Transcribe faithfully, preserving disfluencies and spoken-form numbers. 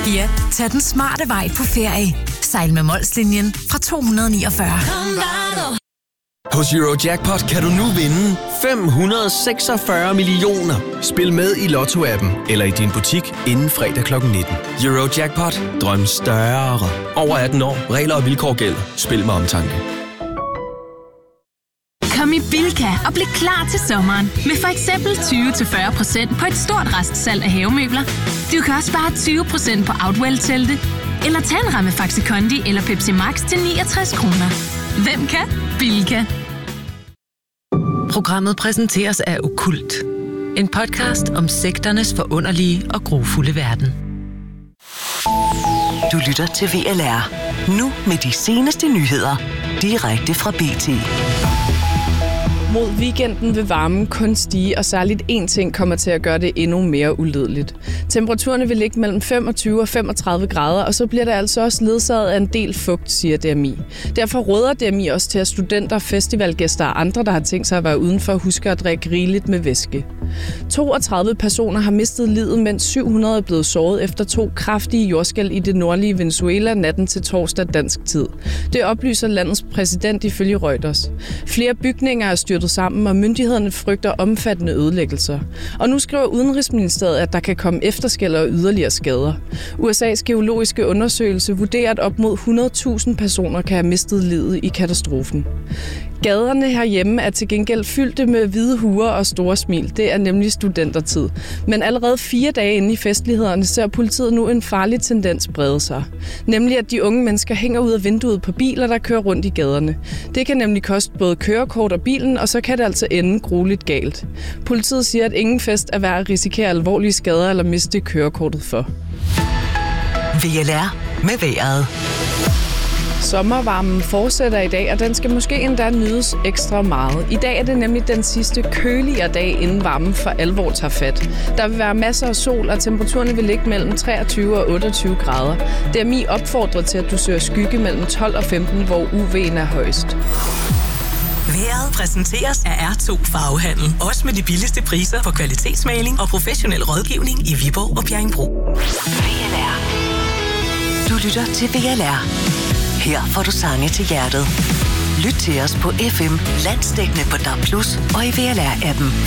Ja, tag den smarte vej på ferie. Sejl med Molslinjen fra to hundrede niogfyrre. Hos Eurojackpot kan du nu vinde fem hundrede seksogfyrre millioner. Spil med i Lotto-appen eller i din butik inden fredag klokken nitten. Eurojackpot. Drøm større. Over atten år. Regler og vilkår gælder. Spil med omtanke. Kom i Bilka og bliv klar til sommeren med for eksempel tyve til fyrre procent på et stort restsalg af havemøbler. Du kan også spare tyve procent på Outwell-telte, eller tage en ramme Faxi Kondi eller Pepsi Max til niogtres kroner. Hvem kan? Bilka. Programmet præsenteres af Okkult. En podcast om sekternes forunderlige og grufulde verden. Du lytter til V L R. Nu med de seneste nyheder. Direkte fra B T. Mod weekenden vil varmen kun stige, og særligt én ting kommer til at gøre det endnu mere ulideligt. Temperaturerne vil ligge mellem femogtyve og femogtredive grader, og så bliver det altså også ledsaget af en del fugt, siger D M I. Derfor råder D M I også til, at studenter, festivalgæster og andre, der har tænkt sig at være udenfor, husker at drikke rigeligt med væske. toogtredive personer har mistet livet, mens syv hundrede er blevet såret efter to kraftige jordskælv i det nordlige Venezuela natten til torsdag dansk tid. Det oplyser landets præsident ifølge Reuters. Flere bygninger er styrtet sammen, og myndighederne frygter omfattende ødelæggelser. Og nu skriver Udenrigsministeriet, at der kan komme efterskælv og yderligere skader. U S A's geologiske undersøgelse vurderer, at op mod hundrede tusind personer kan have mistet livet i katastrofen. Gaderne herhjemme er til gengæld fyldte med hvide huer og store smil. Det er nemlig studentertid. Men allerede fire dage inde i festlighederne ser politiet nu en farlig tendens brede sig. Nemlig at de unge mennesker hænger ud af vinduet på biler, der kører rundt i gaderne. Det kan nemlig koste både kørekort og bilen, og så kan det altså ende grueligt galt. Politiet siger, at ingen fest er værd at risikere alvorlige skader eller miste kørekortet for. V L R med vejret. Sommervarmen fortsætter i dag, og den skal måske endda nydes ekstra meget. I dag er det nemlig den sidste køligere dag, inden varmen for alvor tager fat. Der vil være masser af sol, og temperaturerne vil ligge mellem treogtyve og otteogtyve grader. D M I opfordrer til, at du søger skygge mellem tolv og femten, hvor U V'en er højst. Vejret præsenteres af R to Farvehandel. Også med de billigste priser på kvalitetsmaling og professionel rådgivning i Viborg og Bjerringbro. V L R. Du lytter til V L R. Her får du sange til hjertet. Lyt til os på F M, landsdækkende på D A B plus, og i V L R-appen.